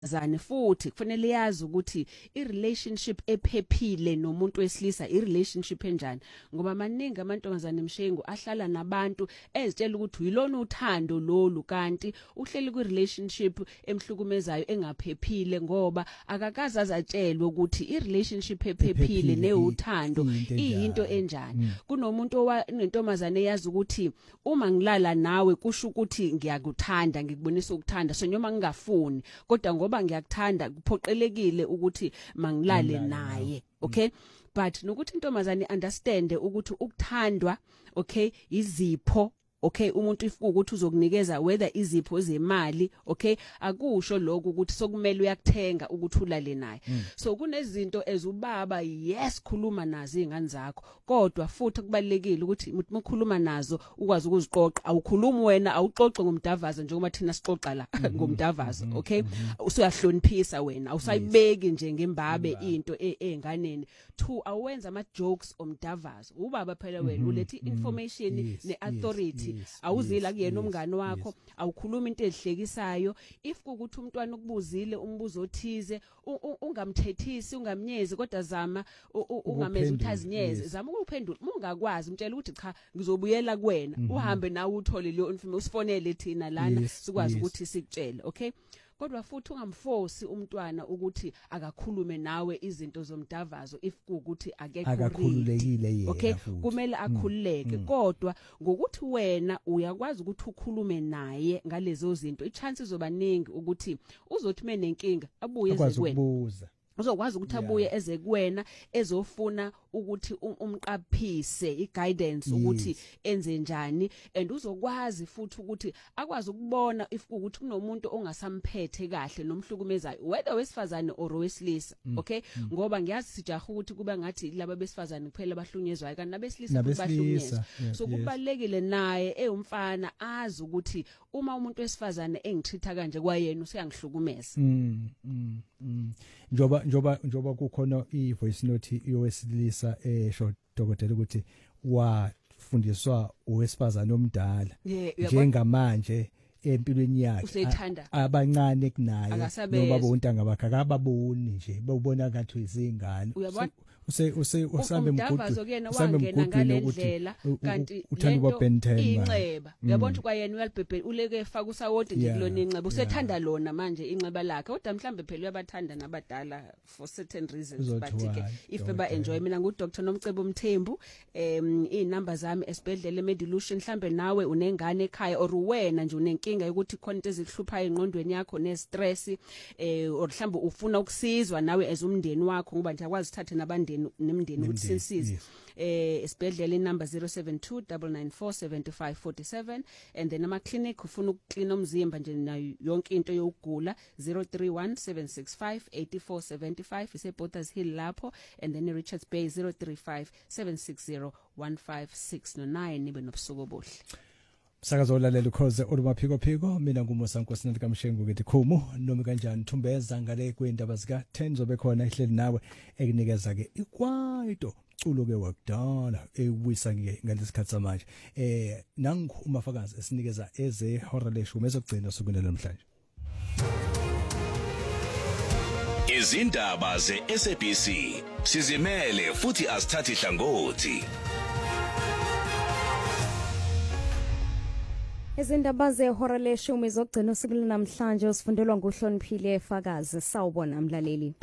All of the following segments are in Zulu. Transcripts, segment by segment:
zane futhi kufanele yazi ukuthi i-relationship ephephile nomuntu wesilisa i-relationship enjani ngoba maningi amantombazane emshengu ahlala nabantu ezitshela ukuthi yilona uthando lolu kanti uhleli kwi-relationship emhlukumezayo engaphephile ngoba akakazi azatshelwe ukuthi i-relationship ephephile neuthando iyinto enjani kunomuntu nentombazane yazi ukuthi uma ngilala nawe kusho ukuthi ngiyakuthanda ngikubonisa ukuthanda so noma ngingafuni kodwa ngoba ngiyakuthanda kuphoqelekile ukuthi mangilale naye okay but nokuthi intombazane understand ukuthi ukuthandwa okay izipho okay umuntu ifuku ukuthi uzokunikeza whether izipho zemali okay akusho lokho ukuthi sokumele uyakuthenga ukuthi ulale naye so kunezinto ezubaba yes khuluma nazo izingane zakho kodwa futhi kubalekile ukuthi ukukhuluma nazo ukwazi ukuziqoqa awukhulumi wena awuxoxe ngomdavazo njengoba thina sixoxa la ngomdavazo okay usuyahloniphisa wena awusayibeki nje ngembabe into enganeni two awenza ama jokes omdavazo ubaba phela wena ulethi information neauthority awuzila kuyena umngane wakho awukhuluma into ezihlekisayo if ukuthi umntwana ukubuzile umbuzo othize ungamthethisi ungamnyezi kodwa zama ungameza uthazinyeze zama ukuphendula ungakwazi umtshela ukuthi cha ngizobuyela kuwena uhambe nawe uthole leyo information usifonele thina lana sikwazi ukuthi sikutshele okay kodwa futhi ungamforce umntwana ukuthi akakhulume nawe izinto zomdavazo if ukuthi akakhululekile yena okay kumele akhululeke kodwa ngokuthi wena uyakwazi ukuthi ukhulume naye ngalezo zinto i-chance izobaningi ukuthi uzothi menenkinga abuye ezekuwena uzokwazi ukuthi abuye eze kuwena ezofuna ukuthi umqaphise i-guidance ukuthi enze njani and uzokwazi futhi ukuthi akwazi ukubona if ukuthi kunomuntu ongasamphethe kahle nomhlukumezayo whether wesifazane or wesilisa okay ngoba ngiyazi sijaha ukuthi kuba ngathi laba besifazane kuphela bahlunyezwayo kanti nabesilisa bahlunyezwa so kubalekile naye eyumfana azi ukuthi uma umuntu wesifazane engithitha kanje kwayena useyangihlukumeza njoba kukhona i-voice note yowesilisa esho dokotela ukuthi wafundiswa owesifazana omdala njengamanje empilweni yakhe abancane kunaye nobaba untanga bakhe akababoni nje babona ngathi izingane usambe umdavazo kuyena wangena ngalendlela kanti uthanda ukubhentema inxeba uyabona kwayena uyalibhebhe uleke efaka usawodi nje kulona inxeba usethanda lona manje inxeba lakhe kodwa mhlambe phela uyabathanda nabadala for certain reasons but ke if eba enjoy mina ngu Dr Nomcebo Mthembu inamba zami esibhedlela Medilution mhlambe nawe unengane ekhaya or wena nje unenkinga ukuthi khona into ezikuhlupha engqondweni yakho ne stress or mhlambe ufuna ukusizwa nawe ezumndeni wakho ngoba nje akwazi uthathe nabandeni nemndeni ukuthi sinsize esibhedlela inamba 0729947547 and then ama clinic ufuna ukuklina umzimba nje nayo yonke into yokugula 0317658475 ise Botha's Hill lapho and then Richards Bay 0357601569 nibe nobusuku obuhle Sakazo lalela ukhoze olumaphiko phiko mina nguMusa Nkosinathi kaMshengu ngithi khumu noma kanjani Thumbeza ngale kwendaba zika 10 zobe khona ihleli nawe ekunikeza ke ikwaito culo ke wakudala ewisa ngalesikhathi samanje nangu umafakazi esinikeza eze horreleshu mesokugcina sokuna namhlanje izindaba ze-SABC sizimele futhi asithathi hlangothi Izindaba zehora leshumi zokugcina usuku namhlanje usifundelwa nguHloniphile Fakazi sawubona mlaleli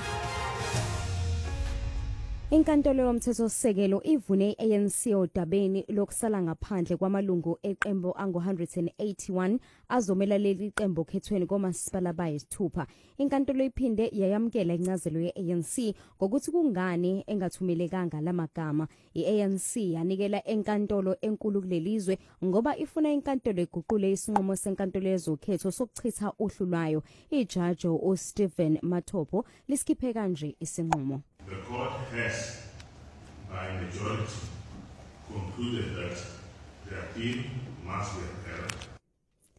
Inkantolo yomthethosisekelo ivune ANC odabeni lokusala ngaphandle kwamalungu eqembu angu-181 azomela leli qembu okhethweni komasipala bayisithupha. Inkantolo iphinde yayamkela incazelo ye-ANC ngokuthi kungani engathumelekanga lamagama. I-ANC yanikela enkantolo enkulu kulelizwe ngoba ifuna inkantolo iguqule isinqumo senkantolo yezokhetho sokuchitha uhlu lwayo. Ijaji uStephen Mathopo liskiphe kanje isinqumo. The court has, by majority, concluded that the appeal must be upheld.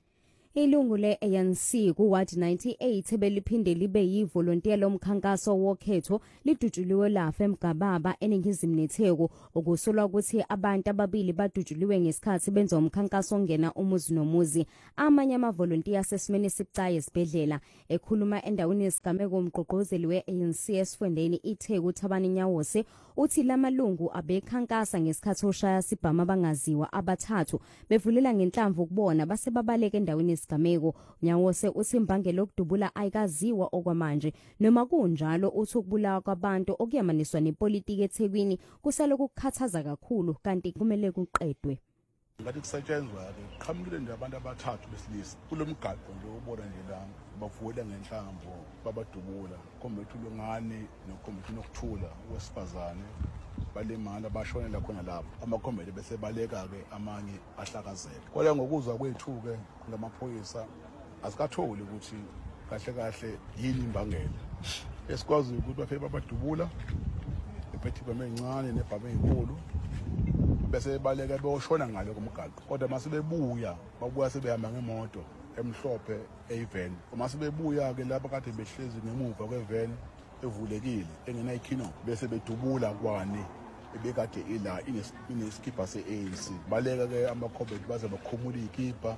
Ilungu le-ANC kuWard 98 ebeliphinde libe yivolontiya lomkhankaso wokhetho lidutshuliwe lafa eMgababa eningizimu neTheku okusolwa ukuthi abantu ababili badutshuliwe ngesikhathi benza umkhankaso ongena umuzi nomuzi. Amanye amavolontiya asesimeni esibucayi esibhedlela ekhuluma endaweni yesigameko umgqugquzeli we-ANC esifundeni iTheku Thabani Nyawose uthi lamalungu abekhankasa ngesikhathi oshaya sibhama abangaziwa abathathu bevulela ngenhlamvu ukubona base babaleka endaweni yesigameko. Nyawose uthi imbangela okudubula ayikaziwa okwamanje noma kunjalo uthi ukubulawa kwabantu okuyamaniswa nepolitiki eThekwini kusale ukukhathaza kakhulu kanti kumele kuqedwe. Ngathi kusetshenzwa ke qhamukile nje abantu abathathu besilisa kulomgaqo nje ubona nje la bavulela ngenhlamvu babadubula kombethi ulungane nokombethi nokuthula wesifazane balemala bashonela khona lapho amakhombele bese baleka ke amanye ahlakazeka kodwa ngokuzwa kwethu ke ngamaphoyisa asikatholi ukuthi kahle kahle yini imbangela esikwazi ukuthi bafike babadubula ephethe bame encane nebhame enkulu bese baleka beyoshona ngalo komgaqo kodwa mase bebuya babuya sebehamba ngemoto emhlophe eyivan uma sebebuya ke lapha kade behlezi ngemuva kwevan evulekile engena ikhino bese bedubula kwani ebekade ila ineskipa se-ANC baleka ke amakhombethi baze bakhumula ikipa.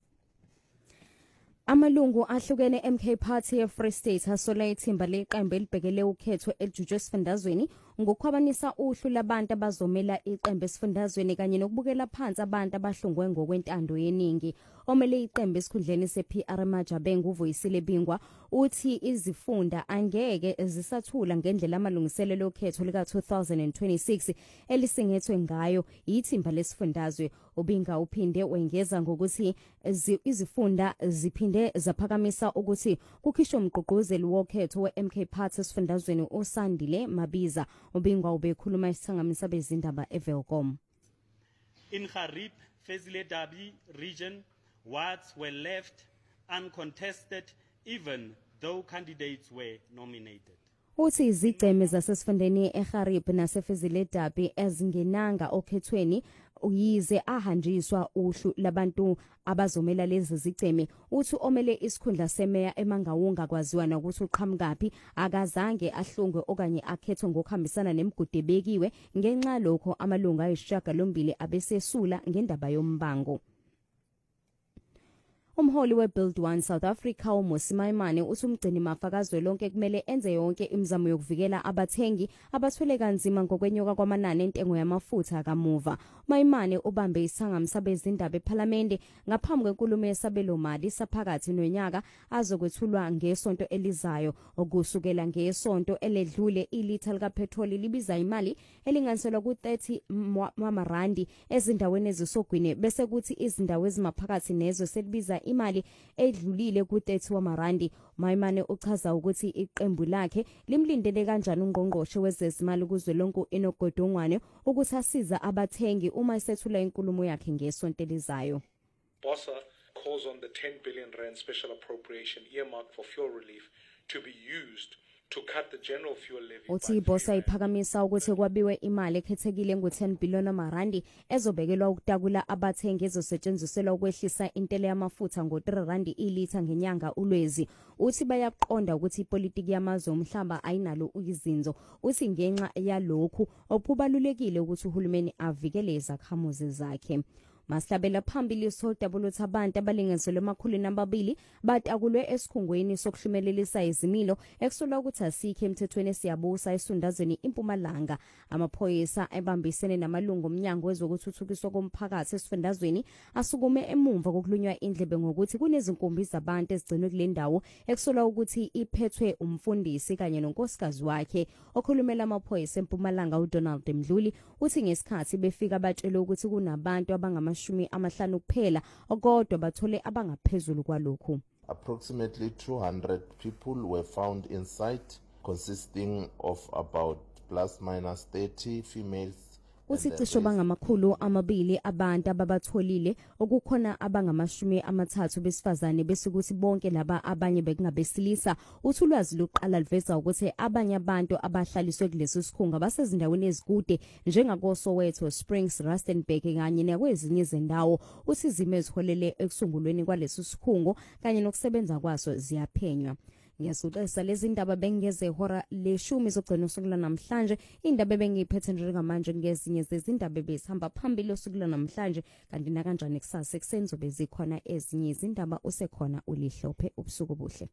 Amalungu ahlukene MK Party eFree State asola ithimba leqembu elibhekele ukhetho ejujwe esifundazweni ngokukhwabanisa uhlu labantu abazomela iqembu esifundazweni kanye nokubukela phansi abantu abahlungwe ngokwentando yeningi. Omele iqembu esikhundleni sePR Majabeng uVuyisile Bingwa uthi izifunda angeke zisathula ngendlela amalungiselelo okhetho lika 2026 elisingethwe ngayo ithimba lesifundazwe. Ubinga uphinde wengeza ngokuthi izifunda ziphinde zaphakamisa ukuthi kukhishwe umgqugquzeli wokhetho weMK Party esifundazweni uSandile Mabiza. Ubingwa ubekhuluma isithangamisa bezindaba eVelcom. In Harib, Fezile Dabi region, wards were left uncontested even though candidates were nominated. Uthi izigceme zasesifundeni eGarib naseFezile Dabi ezingenanga okhethweni uyize ahanjiswa uhlu labantu abazomela lezi zigceme. Uthi omele isikhundla semeya eMangawunga kwaziwa nokuthi uqhamukaphi akazange ahlungwe okanye akhethwe ngokuhambisana nemigudu ebekiwe ngenxa lokho amalungu ayisishiyagalombili abesesula ngendaba yombango. Umholi weBuild One South Africa uMosi Maimane uthi umgcini mafakazwe lonke kumele enze yonke imizamo yokuvikela abathengi abathwele kanzima ngokwenyuka kwamanani entengo yamafutha kamuva. Maimane ubambe isithangamisa bezindaba eParliament ngaphambi kwenkulumo yesabelo mali saphakathi nonyaka azokwethulwa ngesonto elizayo. Okusukela ngesonto eledlule ilitha likapetrol libiza imali elinganiselwa ku30 wamarandi ezindaweni ezisogwini bese kuthi izindawo ezimaphakathi nezo selibiza imali edlulile ku30 wamarandi. Maimane uchaza ukuthi iqembu lakhe limlindele kanjani ungqongqoshe wezezimali kuzwelonke uEnogodongwane ukuthi asiza abathengi uma esethula inkulumo yakhe ngesonto elizayo. BOSA calls on the 10 billion rand special appropriation earmarked for fuel relief to be used to cut the general fuel levy. Uthi iBOSA iphakamisa ukuthi kwabiwe imali ekhethekile ngo10 billion amarandi ezobekelwa ukutakula abathengi ezosetshenziselwa ukwehlisa intela yamafutha ngo3 rand ilitha ngenyanga uLwezi. Uthi bayaqonda ukuthi ipolitiki yamazwe omhlaba ayinalo izinzo. Uthi ngenxa yalokhu okubalulekile ukuthi uhulumeni avikele izakhamuzi zakhe. Maslabela phambili sodabulo abantu abalinganiselwe emakhulu batakulwe esikhungweni sokuhlumelelisa izimilo ekusolwa ukuthi asikho emthethweni siyabusa esifundazweni iMpumalanga. Amaphoyisa ebambisene namalungu omnyango wezokuthuthukiswa komphakathi esifundazweni asukume emumva kokulunywa indlebe ngokuthi kunezinkumbi zabantu ezigcinwe kule ndawo ekusolwa ukuthi iphethwe umfundisi kanye nonkosikazi wakhe. Okhulumela amaphoyisa eMpumalanga uDonald Mdluli uthi ngesikhathi befika batshele ukuthi kunabantu abangama 50 kuphela kodwa bathole abangaphezulu kwalokho. Approximately 200 people were found inside, consisting of about plus minus 30 females uthi cisho bangamakhulu amabili abantu ababatholile okukhona abangama30 besifazane bese kuthi bonke laba abanye bekungabesilisa. Uthi ulwazi lokuqala liveza ukuthi abanye abantu abahlaliswe kulesi sikhunga basezindaweni ezikude njengako Soweto Springs, Rustenburg kanye nakwezinye izindawo. Uthi izimo eziholele ekusungulweni kwalesi sikhungo kanye nokusebenza kwaso ziyaphenywa. Ngiyasixolisa lezi ndaba bengeze ihora le10 zogcina usuku namhlanje. Indaba bengiphethe njengamanje ngezinye zezindaba bezihamba phambili usuku namhlanje kanti na kanjani kusasa ekseni zobe zikhona ezinye izindaba usekhona ulihlophe ubusuku buhle.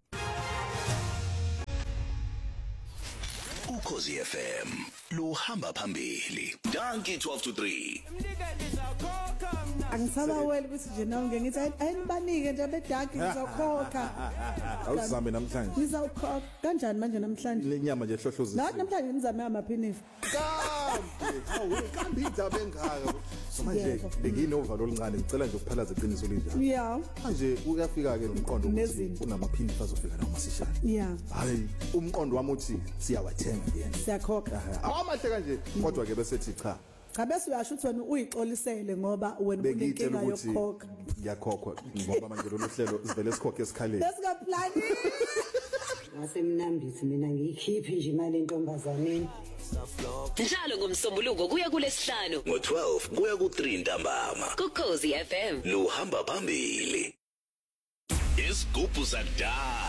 Ukhozi FM luhamba phambili. Donkey 12 to 3. Angisaba wena ukuthi nje nawe ngithi ayinibanike nje bedanki ngizokhokha. Awuzame namhlanje. Ngizawukhokha kanjani manje namhlanje? Lenyama nje ehlohlozisa. Namhlanje ngizame amaphinifi. Kambi indaba engaka. Manje benginova lolincane ngicela nje ukuphalaza iqiniso linjalo. Yeah. Manje uyafika ke nomqondo ukuthi unamaphinifi azofika nawo masishana. Yeah. Hayi umqondo wami uthi siyawathenga yena. Siyakhokha. Awamahle kanje kodwa ke bese thi cha. Cha bese uyasho ukuthi wena uyixolisele ngoba wena unenkinga yokukhokha. Ngiyakhokhwa ngoba manje lo hlelo sivele sikhokhe esikhaleni. Lesikaplani. Ngasemnambisi mina ngiyikhiphi nje imali entombazaneni. Njalo ngomsombuluko kuya kulesihlanu ngo12 kuya ku3 ntambama. Ukhozi FM Luhamba phambili. Isigubhu sadala.